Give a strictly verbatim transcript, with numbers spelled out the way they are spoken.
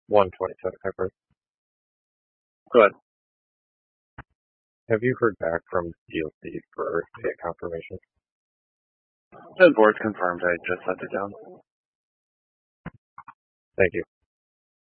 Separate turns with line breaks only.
one twenty-seven Hyper.
Go ahead.
Have you heard back from D L C for a confirmation?
The board's confirmed. I just sent it down.
Thank you.